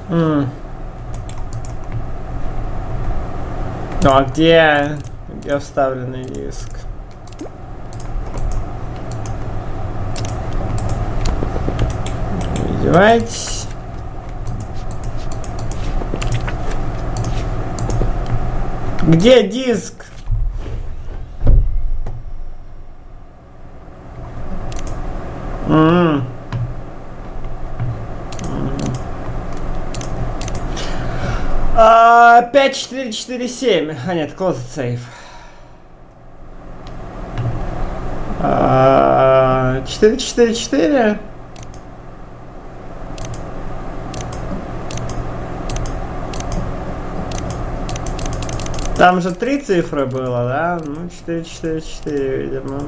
Ну а где вставленный диск? Издеваетесь? Где диск? А, 5447. А нет, closed save. 444. Там же 3 цифры было, да? Ну, 444, видимо.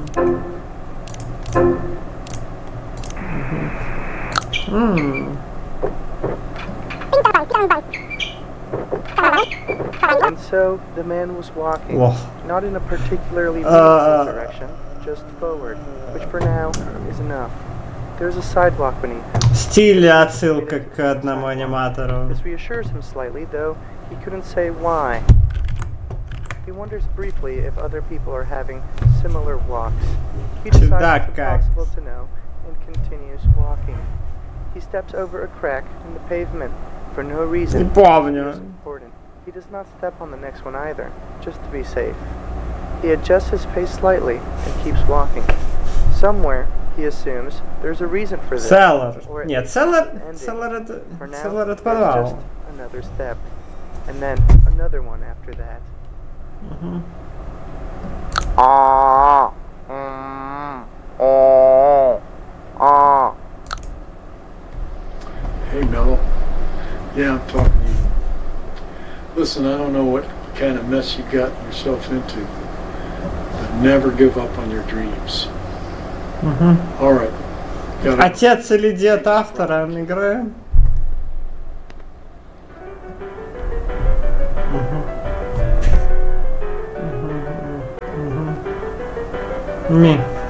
And so the man was walking, not in a particularly meaningful direction, just forward, which for now is enough. There's a sidewalk beneath him. Стиль отсылка к одному аниматору. This reassures him slightly, though he couldn't say why. He wonders briefly if other people are having similar walks. He decides it's impossible to know and continues walking. He steps over a crack in the pavement for no reason. It is important. He does not step on the next one either, just to be safe. He adjusts his pace slightly and keeps walking. Somewhere, he assumes, there's a reason for this. Cellar. Нет, cellar это подвал. Just another step, and then another one after that. Hey, Mel. Yeah, I'm talking to you. Listen, I don't know what kind of mess you got yourself into, but never give up on your dreams. All right. Отец или дед автора игры? Me.